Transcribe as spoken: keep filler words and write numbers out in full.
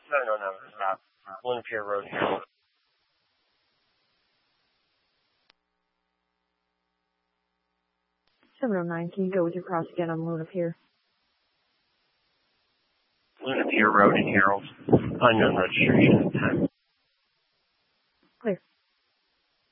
No, no, no. Stop. Luna Pier Road, Harold. seven oh nine, can you go with your cross again on Luna Pier? Luna Pier Road in Harold. Unknown registration time.